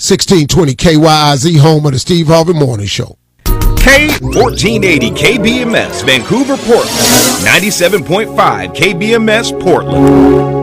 1620 KYIZ, home of the Steve Harvey Morning Show. K1480 KBMS, Vancouver, Portland. 97.5 KBMS, Portland.